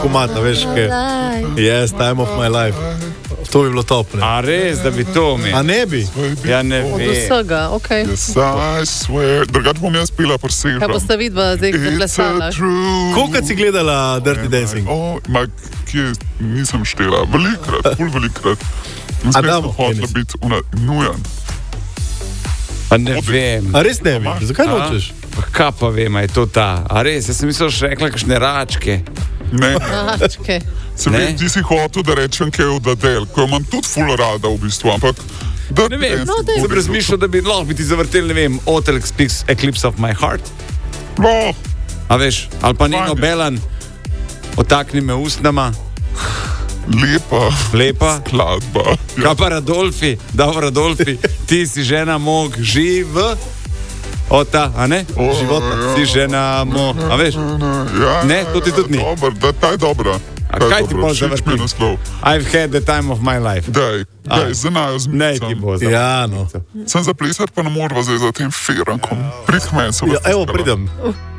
komata, veš, kaj. Yes, time of my life. To bi bilo top, ne? A res, da bi to imel? A ne bi? Ja, ne Od vem. vsega, okej. Yes, I swear. Drugač bom jaz pila presežem. Kaj boste vidva zdaj zaplesala? Koliko si gledala Dirty Dancing? Kje nisem štela? Velikrat, velikrat. A damo, hotela Denis? biti nujen. Pa ne vem. A res ne bi? Zakaj nočeš? Pa kaj pa vem, a je to ta? A res, jaz sem mislil, še rekla kakšne račke. Ne, Račke. se vem, ti si hotel, da rečem kaj od Adele, ko jo imam tudi ful rada v bistvu, ampak Ne vem, sem razmišljal, da bi lahko ti zavrtel, ne vem, Hotel Eclipse of My Heart. No, A veš, ali pa Nino Fajn je. Belan, otakni me ustnama, lepa. skladba. Kaj pa Radolfi, Radolfi, ti si žena mog živ, ota, a ne? Života. Si žena mog, a veš? Ja, Ne, to ti tudi ni. Dobar, ta je dobra. A kaj ti bo Všeč mi je zavrtil? naslov. I've had the time of my life. Daj, za najo Ne, ti bo zavrtil. Ja, no. Sem zaplesati pa ne morava zdaj za tem ferankom. Prid k meni, se Ja, boste evo, skala. pridem.